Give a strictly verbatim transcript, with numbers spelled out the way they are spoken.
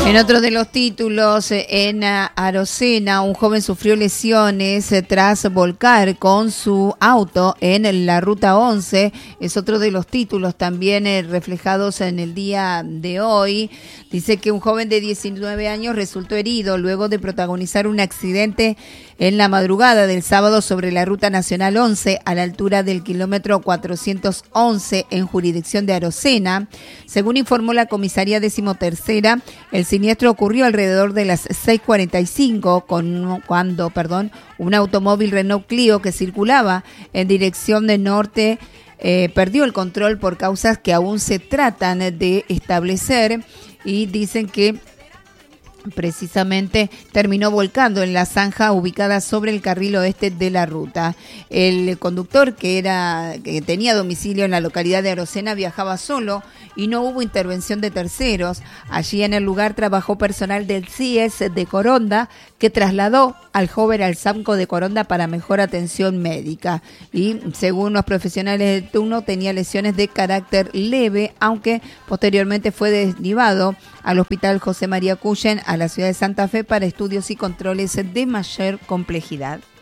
En otro de los títulos, en Arocena, un joven sufrió lesiones tras volcar con su auto en la ruta once. Es otro de los títulos también reflejados en el día de hoy. Dice que un joven de diecinueve años resultó herido luego de protagonizar un accidente en la madrugada del sábado sobre la ruta nacional once a la altura del kilómetro cuatrocientos once en jurisdicción de Arocena. Según informó la comisaría decimotercera, el siniestro ocurrió alrededor de las seis cuarenta y cinco con, cuando perdón, un automóvil Renault Clio que circulaba en dirección de norte eh, perdió el control por causas que aún se tratan de establecer y dicen que precisamente terminó volcando en la zanja ubicada sobre el carril oeste de la ruta. El conductor, que era que tenía domicilio en la localidad de Arocena, viajaba solo y no hubo intervención de terceros. Allí en el lugar trabajó personal del C I E S de Coronda, que trasladó al joven al SAMCO de Coronda para mejor atención médica. Y según los profesionales del turno, tenía lesiones de carácter leve, aunque posteriormente fue derivado al Hospital José María Cuyen a la ciudad de Santa Fe para estudios y controles de mayor complejidad.